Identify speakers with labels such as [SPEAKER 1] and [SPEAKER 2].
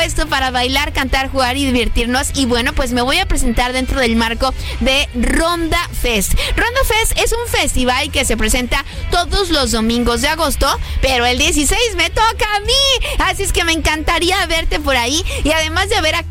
[SPEAKER 1] esto para bailar, cantar, jugar y divertirnos. Y bueno, pues me voy a presentar dentro del marco de Ronda Fest. Ronda Fest es un festival que se presenta todos los domingos de agosto, pero el 16 me toca a mí. Así es que me encantaría verte por ahí. Y además de ver a